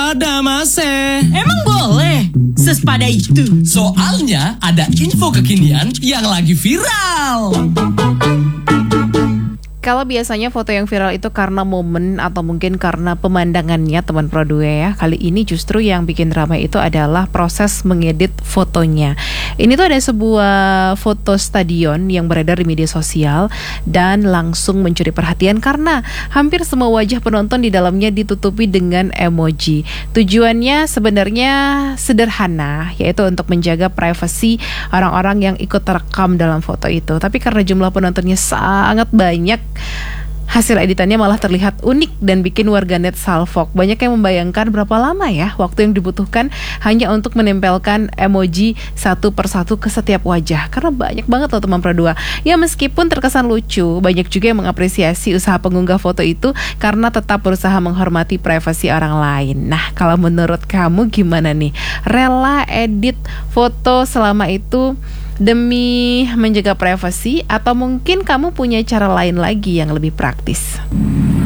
Waspada Mas. Emang boleh? Sesepada itu? Soalnya ada info kekinian yang lagi viral. Kalau biasanya foto yang viral itu karena momen atau mungkin karena pemandangannya teman Pro 2 ya. Kali ini justru yang bikin ramai itu adalah proses mengedit fotonya. Ini tuh ada sebuah foto stadion yang beredar di media sosial dan langsung mencuri perhatian karena hampir semua wajah penonton di dalamnya ditutupi dengan emoji. Tujuannya sebenarnya sederhana, yaitu untuk menjaga privasi orang-orang yang ikut terekam dalam foto itu. Tapi karena jumlah penontonnya sangat banyak, hasil editannya malah terlihat unik dan bikin warganet salfok. Banyak yang membayangkan berapa lama ya waktu yang dibutuhkan hanya untuk menempelkan emoji satu persatu ke setiap wajah. Karena banyak banget loh teman Pro 2. Ya meskipun terkesan lucu, banyak juga yang mengapresiasi usaha pengunggah foto itu karena tetap berusaha menghormati privasi orang lain. Nah, kalau menurut kamu gimana nih? Rela edit foto selama itu demi menjaga privasi atau mungkin kamu punya cara lain lagi yang lebih praktis?